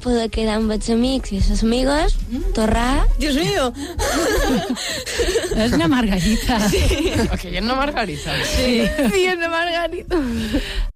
poder quedar amb els amics i les amigues, torrar... Dios mío! És una margarita. Aquella és una margarita. Sí. Sí, una margarita.